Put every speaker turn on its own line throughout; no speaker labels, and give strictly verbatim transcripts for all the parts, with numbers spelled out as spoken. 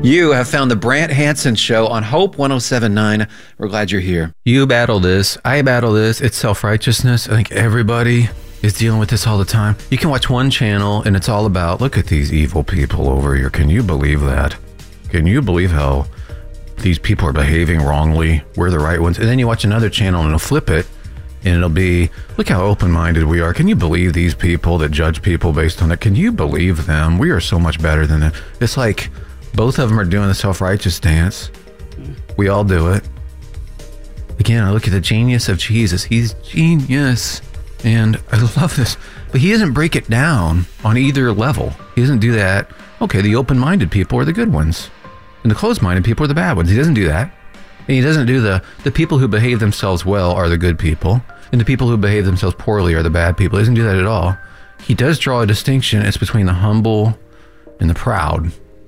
You have found the Brant Hansen Show on Hope one oh seven point nine. We're glad you're here. You battle this. I battle this. It's self-righteousness. I think everybody is dealing with this all the time. You can watch one channel and it's all about, look at these evil people over here. Can you believe that? Can you believe how these people are behaving wrongly? We're the right ones. And then you watch another channel and it'll flip it. And it'll be, look how open-minded we are. Can you believe these people that judge people based on it? Can you believe them? We are so much better than them. It's like both of them are doing the self-righteous dance. We all do it. Again, I look at the genius of Jesus. He's genius. And I love this. But he doesn't break it down on either level. He doesn't do that. Okay, the open-minded people are the good ones. And the closed-minded people are the bad ones. He doesn't do that. And he doesn't do the, the people who behave themselves well are the good people. And the people who behave themselves poorly are the bad people. He doesn't do that at all. He does draw a distinction. It's between the humble and the proud.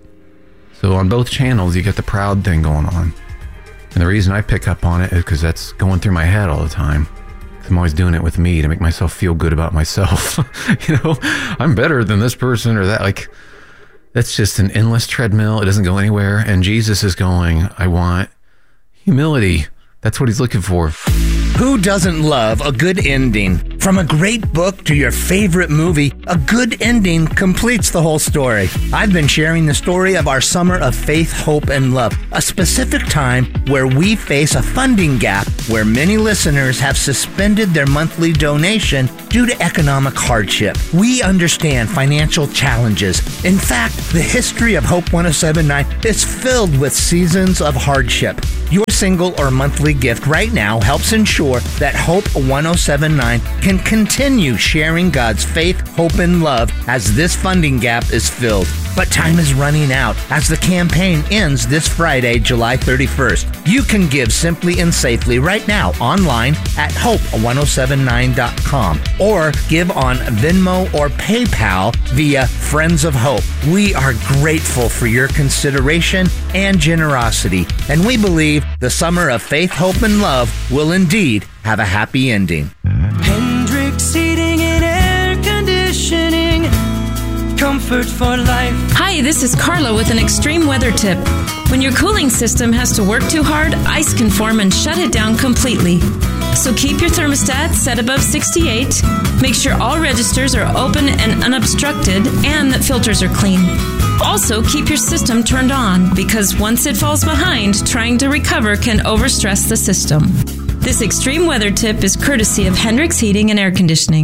So on both channels, you get the proud thing going on. And the reason I pick up on it is because that's going through my head all the time. I'm always doing it with me to make myself feel good about myself. You know, I'm better than this person or that. Like, that's just an endless treadmill. It doesn't go anywhere. And Jesus is going, I want humility. That's what he's looking for.
Who doesn't love a good ending? From a great book to your favorite movie, a good ending completes the whole story. I've been sharing the story of our summer of faith, hope, and love, a specific time where we face a funding gap where many listeners have suspended their monthly donation due to economic hardship. We understand financial challenges. In fact, the history of Hope one oh seven point nine is filled with seasons of hardship. Your single or monthly gift right now helps ensure that Hope one oh seven point nine can continue sharing God's faith, hope, and love as this funding gap is filled. But time is running out as the campaign ends this Friday, July thirty-first. You can give simply and safely right now online at hope one oh seven nine dot com or give on Venmo or PayPal via Friends of Hope. We are grateful for your consideration and generosity, and we believe the summer of faith, hope, and love will indeed have a happy ending.
Hendrix Heating and Air Conditioning, comfort for life.
Hi, this is Carla with an extreme weather tip. When your cooling system has to work too hard, ice can form and shut it down completely. So keep your thermostat set above sixty-eight, make sure all registers are open and unobstructed, and that filters are clean. Also, keep your system turned on, because once it falls behind, trying to recover can overstress the system. This extreme weather tip is courtesy of Hendrix Heating and Air Conditioning.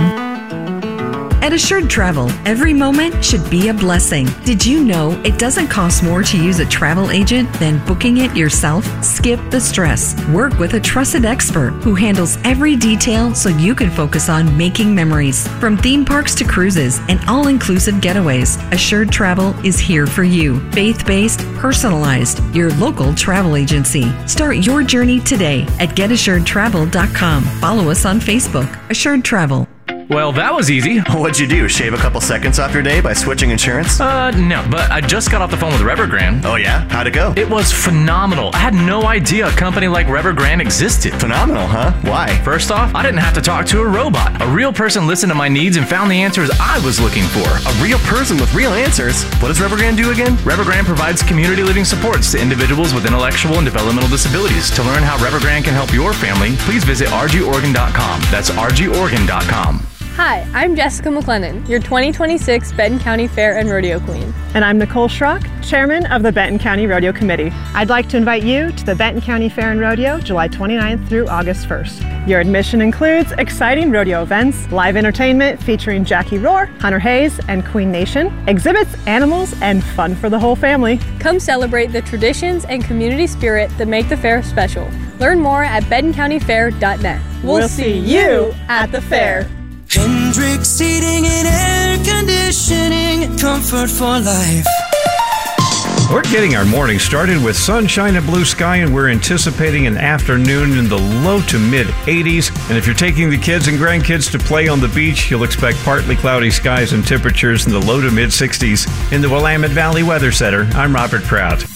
At Assured Travel, every moment should be a blessing. Did you know it doesn't cost more to use a travel agent than booking it yourself? Skip the stress. Work with a trusted expert who handles every detail so you can focus on making memories. From theme parks to cruises and all-inclusive getaways, Assured Travel is here for you. Faith-based, personalized, your local travel agency. Start your journey today at get assured travel dot com. Follow us on Facebook. Assured Travel.
Well, that was easy.
What'd you do? Shave a couple seconds off your day by switching insurance?
Uh, no, but I just got off the phone with Evergrande.
Oh, yeah? How'd it go?
It was phenomenal. I had no idea a company like Evergrande existed.
Phenomenal, huh? Why?
First off, I didn't have to talk to a robot. A real person listened to my needs and found the answers I was looking for.
A real person with real answers? What does Evergrande do again?
Evergrande provides community living supports to individuals with intellectual and developmental disabilities. To learn how Evergrande can help your family, please visit r g organ dot com. That's r g organ dot com.
Hi, I'm Jessica McLennan, your twenty twenty-six Benton County Fair and Rodeo Queen.
And I'm Nicole Schrock, Chairman of the Benton County Rodeo Committee. I'd like to invite you to the Benton County Fair and Rodeo, July twenty-ninth through August first. Your admission includes exciting rodeo events, live entertainment featuring Jackie Rohr, Hunter Hayes, and Queen Nation, exhibits, animals, and fun for the whole family.
Come celebrate the traditions and community spirit that make the fair special. Learn more at benton county fair dot net.
We'll, we'll see you at the fair.
Hendrix Heating and Air Conditioning, comfort for life.
We're getting our morning started with sunshine and blue sky, and we're anticipating an afternoon in the low to mid eighties. And if you're taking the kids and grandkids to play on the beach, you'll expect partly cloudy skies and temperatures in the low to mid sixties. In the Willamette Valley Weather Center, I'm Robert Prout.